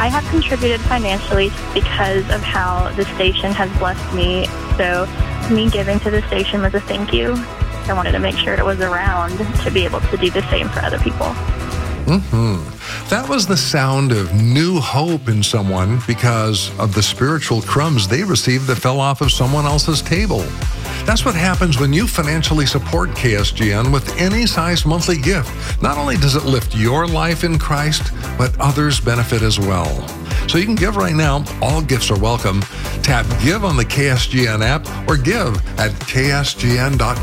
I have contributed financially because of how the station has blessed me. So me giving to the station was a thank you. I wanted to make sure it was around to be able to do the same for other people. That was the sound of new hope in someone because of the spiritual crumbs they received that fell off of someone else's table. That's what happens when you financially support KSGN with any size monthly gift. Not only does it lift your life in Christ, but others benefit as well. So you can give right now. All gifts are welcome. Tap Give on the KSGN app or give at ksgn.com.